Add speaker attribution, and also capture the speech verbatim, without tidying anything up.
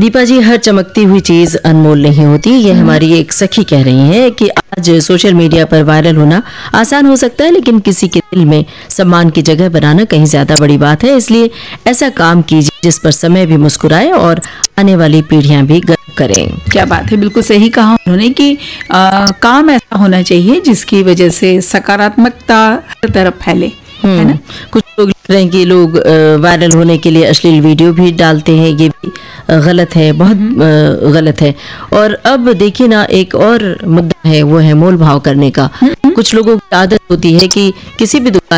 Speaker 1: दीपा जी, हर चमकती हुई चीज अनमोल नहीं होती। ये हमारी एक सखी कह रही हैं कि आज सोशल मीडिया पर वायरल होना आसान हो सकता है, लेकिन किसी के दिल में सम्मान की जगह बनाना कहीं ज्यादा बड़ी बात है। इसलिए ऐसा काम कीजिए जिस पर समय भी मुस्कुराए और आने वाली पीढ़ियां भी गर्व करें।
Speaker 2: क्या बात है, बिल्कुल सही कहा उन्होंने कि आ, काम ऐसा होना चाहिए जिसकी वजह से सकारात्मकता हर तरफ फैले, है ना।
Speaker 1: कुछ लोग लिख रहे हैं कि लोग वायरल होने के लिए अश्लील वीडियो भी डालते हैं, ये भी गलत है, बहुत गलत है। और अब देखिए ना, एक और मुद्दा है, वो है मोल भाव करने का। कुछ लोगों की आदत होती है कि किसी भी दुकान